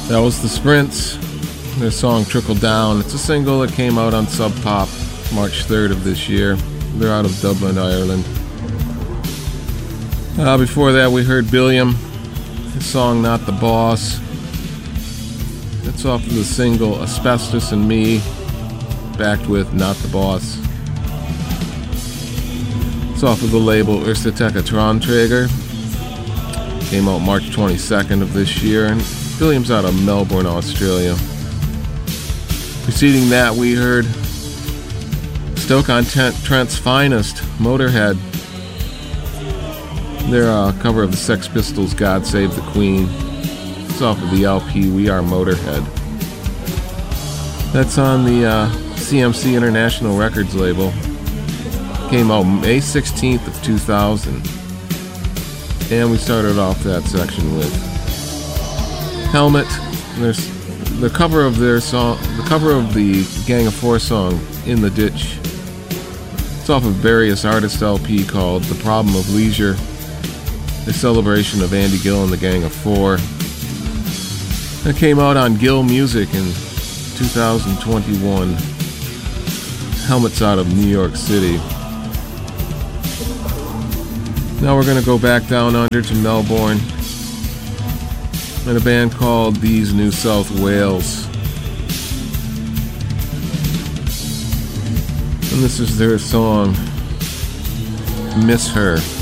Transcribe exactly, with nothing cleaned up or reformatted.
That was the Sprints. Their song Trickle Down. It's a single that came out on Sub Pop March third of this year. They're out of Dublin, Ireland. Uh, before that, we heard Billiam. His song Not the Boss. That's off of the single Asbestos and Me, backed with Not the Boss. It's off of the label Urstateka Tonträger. Came out March twenty-second of this year, and Billiam's out of Melbourne, Australia. Preceding that, we heard Stoke-on-Trent's finest, Motorhead. Their uh, cover of the Sex Pistols' God Save the Queen. It's off of the L P We Are Motorhead. That's on the uh, C M C International Records label. Came out May sixteenth of two thousand. And we started off that section with Helmet. There's the cover of their song, the cover of the Gang of Four song, In the Ditch. It's off of various artist L P called The Problem of Leisure, a celebration of Andy Gill and the Gang of Four. It came out on Gill Music in two thousand twenty-one. Helmet's out of New York City. Now we're going to go back down under to Melbourne and a band called These New South Wales. And this is their song, Miss Her.